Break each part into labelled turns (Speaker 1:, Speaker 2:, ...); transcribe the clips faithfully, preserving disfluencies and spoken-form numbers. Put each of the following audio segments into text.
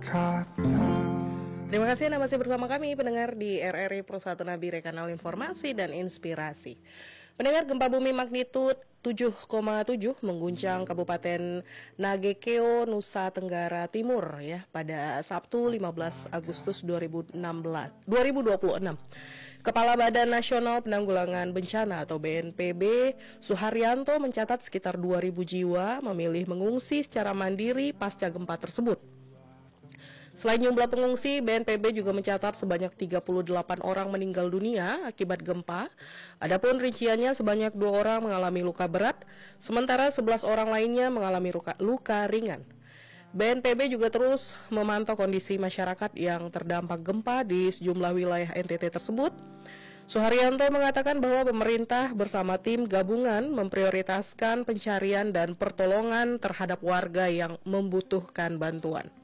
Speaker 1: Terima kasih Anda masih bersama kami pendengar di R R I Persatuan Nabire, kanal informasi dan inspirasi. Pendengar, gempa bumi magnitud tujuh koma tujuh mengguncang Kabupaten Nagekeo, Nusa Tenggara Timur ya pada Sabtu lima belas Agustus dua ribu dua puluh enam. Kepala Badan Nasional Penanggulangan Bencana atau B N P B, Suharyanto, mencatat sekitar dua ribu jiwa memilih mengungsi secara mandiri pasca gempa tersebut. Selain jumlah pengungsi, B N P B juga mencatat sebanyak tiga puluh delapan orang meninggal dunia akibat gempa. Adapun rinciannya sebanyak dua orang mengalami luka berat, sementara sebelas orang lainnya mengalami luka, luka ringan. B N P B juga terus memantau kondisi masyarakat yang terdampak gempa di sejumlah wilayah N T T tersebut. Suharyanto mengatakan bahwa pemerintah bersama tim gabungan memprioritaskan pencarian dan pertolongan terhadap warga yang membutuhkan bantuan.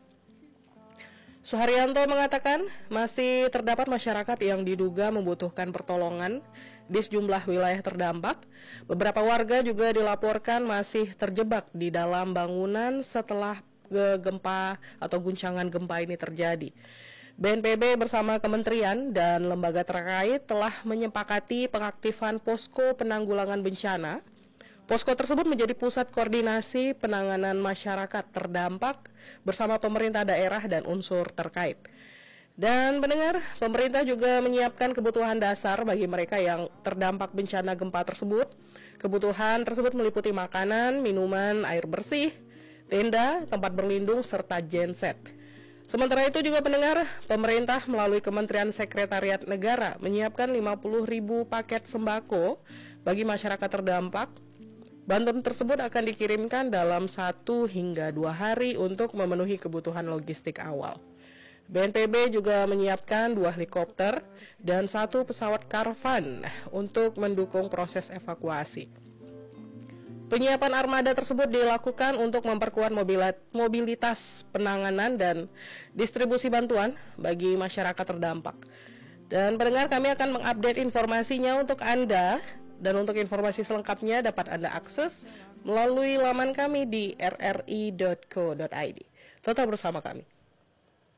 Speaker 1: Suharyanto mengatakan masih terdapat masyarakat yang diduga membutuhkan pertolongan di sejumlah wilayah terdampak. Beberapa warga juga dilaporkan masih terjebak di dalam bangunan setelah gempa atau guncangan gempa ini terjadi. B N P B bersama kementerian dan lembaga terkait telah menyepakati pengaktifan posko penanggulangan bencana. Posko tersebut menjadi pusat koordinasi penanganan masyarakat terdampak bersama pemerintah daerah dan unsur terkait. Dan pendengar, pemerintah juga menyiapkan kebutuhan dasar bagi mereka yang terdampak bencana gempa tersebut. Kebutuhan tersebut meliputi makanan, minuman, air bersih, tenda, tempat berlindung, serta genset. Sementara itu juga pendengar, pemerintah melalui Kementerian Sekretariat Negara menyiapkan lima puluh ribu paket sembako bagi masyarakat terdampak. Bantuan tersebut akan dikirimkan dalam satu hingga dua hari untuk memenuhi kebutuhan logistik awal. B N P B juga menyiapkan dua helikopter dan satu pesawat karvan untuk mendukung proses evakuasi. Penyiapan armada tersebut dilakukan untuk memperkuat mobilitas penanganan dan distribusi bantuan bagi masyarakat terdampak. Dan pendengar, kami akan mengupdate informasinya untuk Anda. Dan untuk informasi selengkapnya dapat Anda akses melalui laman kami di r r i dot co dot i d. Tetap bersama kami.